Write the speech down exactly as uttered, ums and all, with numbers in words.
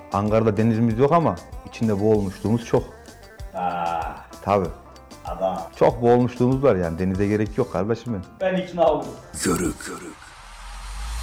Ankara'da denizimiz yok ama içinde boğulmuşluğumuz çok. Aa, Tabii. adam. Çok boğulmuşluğumuz var yani denize gerek yok kardeşim benim. Ben ikna oldum. Körük körük.